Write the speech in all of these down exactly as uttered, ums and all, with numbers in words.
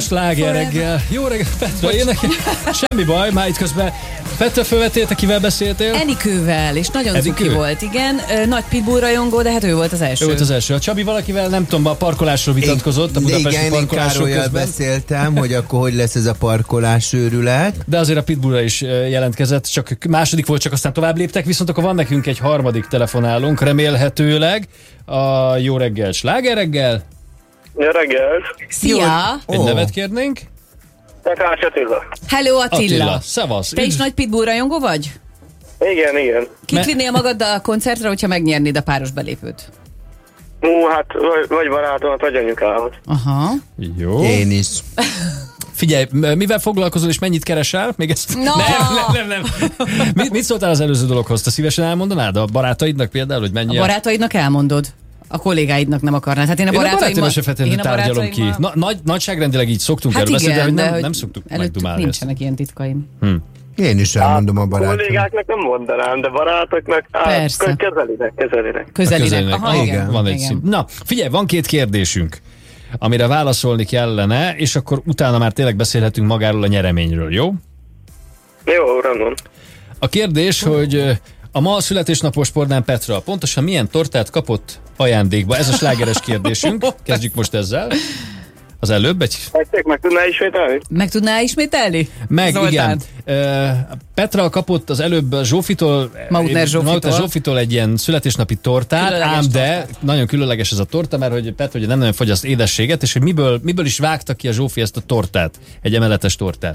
sláger reggel. Jó reggel, Petra, én neki. Semmi baj, már itt közben Petra fölvettél, kivel beszéltél? Enikővel, és nagyon Enikő? cuki volt, igen. Nagy pitbull rajongó, de hát ő volt az első. Ő volt az első. A Csabi valakivel, nem tudom, a parkolásról vitatkozott, a budapesti igen, parkolásról Igen, közben. beszéltem, hogy akkor hogy lesz ez a parkolás őrület. De azért a pitbullra is jelentkezett, csak második volt, csak aztán tovább léptek, viszont akkor van nekünk egy harmadik telefonálónk, remélhetőleg a Jó reggel, sláger reggel. Jó reggel! Szia! Egy Ó. nevet kérnénk. Takács Attila. Hello Attila! Attila, szevasz. Te is nagy pitbull rajongó vagy? Igen, igen. Kit Me- vinnél magaddal a koncertre, hogyha megnyernéd a páros belépőt? Ú, hát vagy, vagy barátomat, vagy anyukámat. Aha. Jó. Én is. Figyelj, m- mivel foglalkozol és mennyit keresel? Még ezt... No! Nem, nem, nem. nem. Mit, mit szóltál az előző dologhoz? Te szívesen elmondanád a barátaidnak például, hogy mennyi A barátaidnak elmondod. A kollégáidnak nem akarnád. Hát én a Én a barátaimmal... barátaimmal se feltétlenül tárgyalom ki. Na, nagy, nagyságrendileg így szoktunk Hát erről beszélni, de igen, hogy de nem, hogy nem szoktuk előttük megdumálni ezt. nincsenek ilyen titkaim. Én is elmondom a A barátom. kollégáknak nem mondanám, de barátoknak hát, Persze. kezelinek, kezelinek. Közelinek. Közelinek. Aha, Ah, igen. Van egy igen. szint. Na, figyelj, van két kérdésünk, amire válaszolni kellene, és akkor utána már tényleg beszélhetünk magáról a nyereményről, jó? Jó, rendben. A kérdés, hogy ö, a ma a születésnapos Pornán Petra pontosan milyen tortát kapott ajándékba? Ez a slágeres kérdésünk. Kezdjük most ezzel. Az előbb egy... Tették, meg tudná ismételni? Meg tudná ismételni? Meg, Zoltán? igen. Ö, Petra kapott az előbb Zsófitól, Mautner Zsófitól. Mautner Zsófitól egy ilyen születésnapi tortát, Különleges ám de tortát. nagyon különleges ez a torta, mert hogy Petra ugye nem nagyon fogyaszt édességet, és hogy miből, miből is vágta ki a Zsófi ezt a tortát, egy emeletes tortát.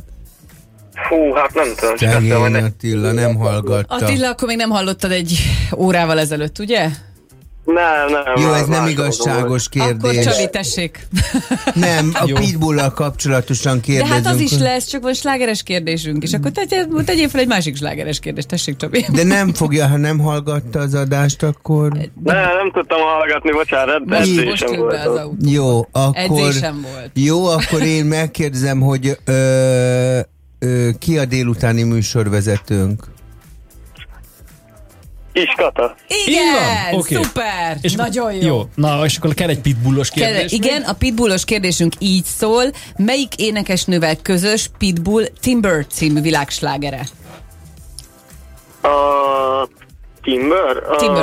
Fú, hát nem tudom. csak azt Szegény mondom, hogy Attila nem hallgatta. Attila, akkor még nem hallottad egy órával ezelőtt, ugye? Nem, nem. Jó, már ez nem más igazságos Akkor kérdés. Csabi, tessék. Nem, a Jó. pitbullal kapcsolatosan De kérdezünk. hát az is lesz, csak van slágeres kérdésünk, és akkor tegyél, tegyél fel egy másik slágeres kérdést, tessék Csabi. De nem fogja, ha nem hallgatta az adást, akkor... Nem, nem tudtam hallgatni, bocsánat, de Most, edzésem most jött volt. be az autó. Jó, akkor... Edzésem volt. Jó, akkor én megkérdezem, hogy ö, ö, ki a délutáni műsorvezetőnk? Kis Kata. Igen, Így van? Oké. szuper, És nagyon jó. Jó, na és akkor kell egy pitbullos Kell, kérdés. igen, a pitbullos kérdésünk így szól. Melyik énekesnővel közös Pitbull Timber című világslágere? A Timber? A... Timber.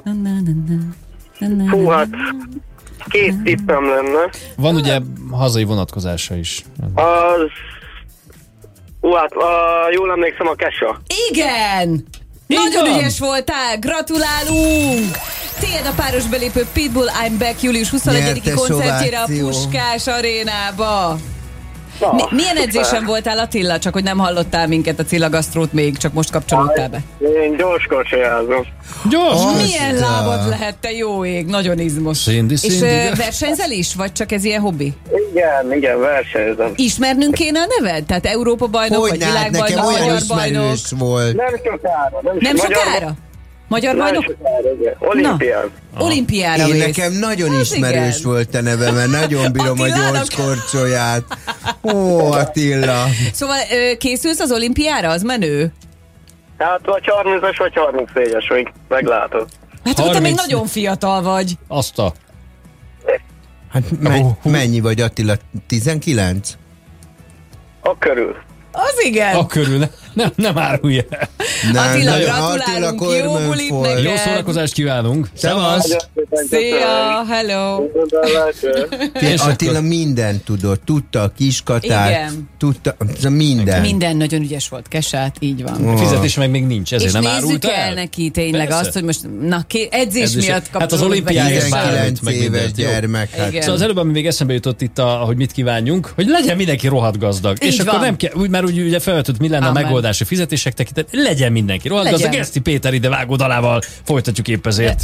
Fú, hát két tippem lenne. Van ugye hazai vonatkozása is. Az... Ú, hát a, jól emlékszem, a Kesha. Igen! Így Nagyon van. ügyes voltál, gratulálunk! Tiéd a páros belépő Pitbull I'm Back július huszonegyediki Nyertes koncertjére a ováció. Puskás arénába. Na, Mi, milyen szuper. edzésen voltál, Attila? Csak hogy nem hallottál minket, a Cilla Gasztrót még csak most kapcsolódtál be. Én gyors kocsijázom. Gyors! Az Milyen de. lábad lehet, te jó ég, nagyon izmos. Szindi, És szindi, ö, de- versenyzel is, vagy csak ez ilyen hobbi? Igen, igen, versenyzem. Ismernünk kéne a neved? Tehát Európa bajnok, vagy Hogy hát nekem világbajnok, olyan magyar bajnok? ismerős volt. Nem sokára. Nem, Nem magyar- sokára? Magyar Nem bajnok? sokára, igen. Olimpián. Olimpiára Én mész. nekem nagyon Az ismerős igen. volt a neve, mert nagyon bírom a Attilának? gyors korcsolyát. Ó, Attila. Szóval ö, készülsz az olimpiára? Az menő? Hát vagy harmincas, vagy harmincnégyes, még meglátod. Hát akkor te még harminc nagyon fiatal vagy. Azt a... Hát me- Hú, hú. mennyi vagy, Attila? tizenkilenc? A körül. Az igen. A körül, ne, nem, nem árulj el. Nem, Attila, nagyon- gratulálunk, jó körmön bulit foly. neked. Jó szórakozást kívánunk. Szevasz! Szia, hello. Figyelj, Attila mindent tudott. Tudta a kiskatát. Igen. Tudta, minden. Minden nagyon ügyes volt, Kesát, így van. Ó. Fizetése meg még nincs, ezért És nem nézzük árult el el. neki tényleg Persze. azt, hogy most na, ké, edzés Edzés- miatt hát az kapcsolódott olimpiáért be. bármit, tizenkilenc meg éves mindent, jó. gyermek. Hát. Igen. Szóval az előbb, ami még eszembe jutott itt, a, hogy mit kívánjunk, hogy legyen mindenki rohadt gazdag. Így és akkor van. nem kell, úgy, mert úgy ugye felvetett, mi lenne Amen. a megoldás a fizetések tekintet, legyen mindenki rohadt Legyen. gazdag. Eszti Péter ide vágó dalával folytatjuk épp ezért.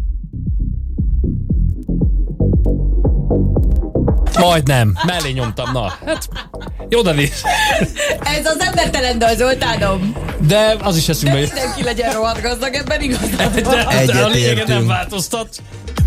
Majdnem, mellé nyomtam, na. Hát, jó, de néz. Ez az embertelen dal, Zoltánom. De az is eszünkbe De jut. mindenki legyen rohadt gazdag, ebben igazad van. De, de a lényegen nem Egyetértünk. változtat.